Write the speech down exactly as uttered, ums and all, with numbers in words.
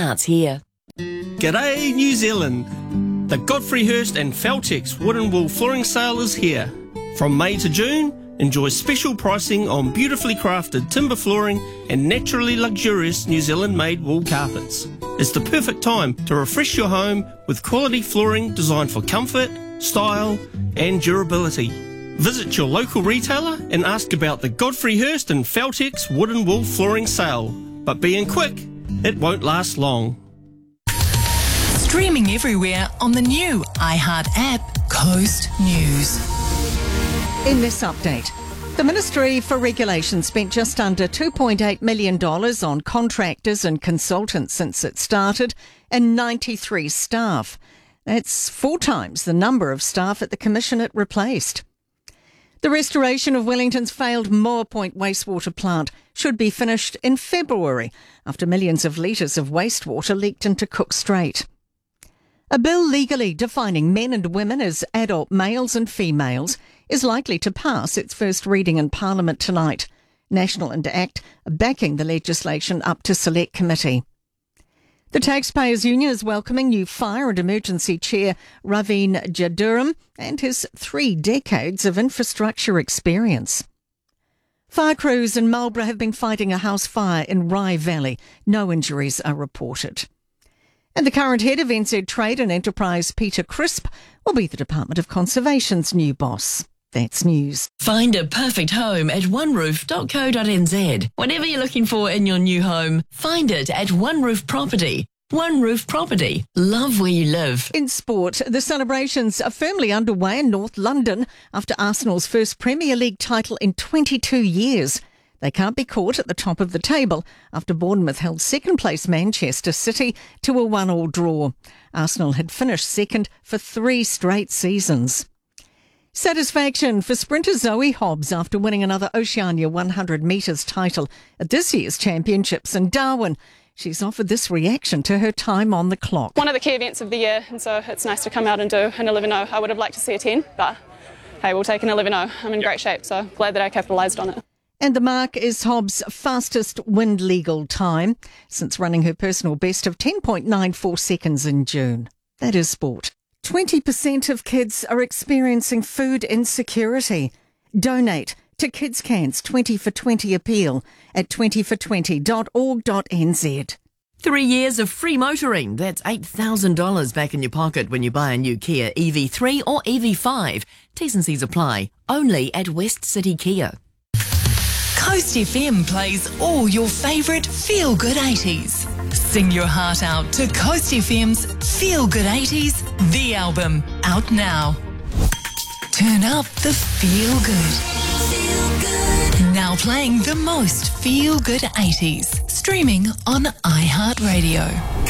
starts here. G'day New Zealand! The Godfrey Hirst and Feltex Wooden Wool Flooring Sale is here. From May to June, enjoy special pricing on beautifully crafted timber flooring and naturally luxurious New Zealand-made wool carpets. It's the perfect time to refresh your home with quality flooring designed for comfort, style and durability. Visit your local retailer and ask about the Godfrey Hirst and Feltex Wooden Wool Flooring Sale. But being quick, it won't last long. Streaming everywhere on the new iHeart app, Coast News. In this update, the Ministry for Regulation spent just under two point eight million dollars on contractors and consultants since it started, and ninety-three staff. That's four times the number of staff at the Commission it replaced. The restoration of Wellington's failed Moore Point wastewater plant should be finished in February after millions of litres of wastewater leaked into Cook Strait. A bill legally defining men and women as adult males and females is likely to pass its first reading in Parliament tonight. National and ACT are backing the legislation up to Select Committee. The Taxpayers Union is welcoming new Fire and Emergency Chair Raveen Jaduram and his three decades of infrastructure experience. Fire crews in Marlborough have been fighting a house fire in Rye Valley. No injuries are reported. And the current head of N Z Trade and Enterprise, Peter Crisp, will be the Department of Conservation's new boss. That's news. Find a perfect home at one roof dot co dot n z. Whatever you're looking for in your new home, find it at One Roof Property. One Roof Property. Love where you live. In sport, the celebrations are firmly underway in North London after Arsenal's first Premier League title in twenty-two years. They can't be caught at the top of the table after Bournemouth held second-place Manchester City to a one-all draw. Arsenal had finished second for three straight seasons. Satisfaction for sprinter Zoe Hobbs after winning another Oceania one hundred metres title at this year's championships in Darwin. She's offered this reaction to her time on the clock. One of the key events of the year, and so it's nice to come out and do an eleven oh. I would have liked to see a ten, but hey, we'll take an eleven oh. I'm in great shape, so glad that I capitalised on it. And the mark is Hobbs' fastest wind legal time since running her personal best of ten point nine four seconds in June. That is sport. twenty percent of kids are experiencing food insecurity. Donate to Kids Can's twenty for twenty appeal at twenty for twenty dot org dot n z. Three years of free motoring. That's eight thousand dollars back in your pocket when you buy a new Kia E V three or E V five. T's and C's apply. Only at West City Kia. Coast F M plays all your favourite feel-good eighties. Sing your heart out to Coast F M's Feel Good eighties, the album, out now. Turn up the feel good. Feel good. Now playing the most feel good eighties. Streaming on iHeartRadio.